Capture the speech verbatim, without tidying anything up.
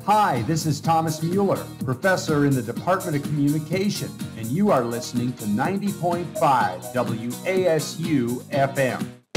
Hi, this is Thomas Mueller, professor in the Department of Communication, and you are listening to ninety point five W A S U F M.